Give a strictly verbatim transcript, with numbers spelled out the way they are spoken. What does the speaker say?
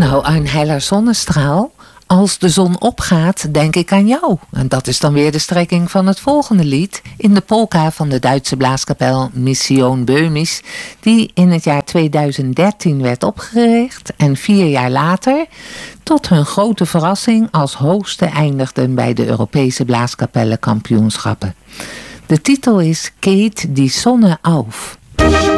Nou, een heller zonnestraal. Als de zon opgaat, denk ik aan jou. En dat is dan weer de strekking van het volgende lied. In de polka van de Duitse blaaskapel Mission Böhmisch, die in het jaar tweeduizend dertien werd opgericht en vier jaar later, tot hun grote verrassing, als hoogste eindigden bij de Europese blaaskapellenkampioenschappen. De titel is Geht die Sonne auf.